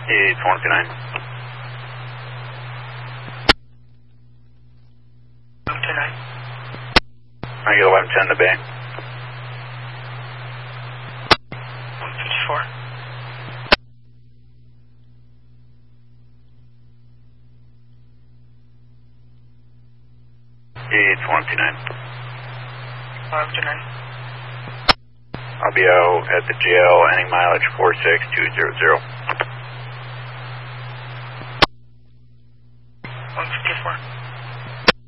It's 129. 129. I get 1110 in the bay. 154. It's 129. 129. I'll be out at the jail, ending mileage 46200.